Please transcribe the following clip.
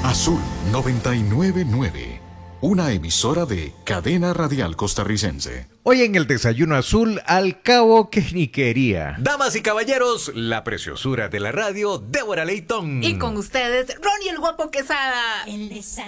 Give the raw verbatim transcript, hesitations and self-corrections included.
Azul noventa y nueve punto nueve, una emisora de Cadena Radial Costarricense. Hoy en el Desayuno Azul, al cabo que ni quería. Damas y caballeros, la preciosura de la radio, Débora Leitón. Y con ustedes, Ronnie el Guapo Quesada. El desayuno.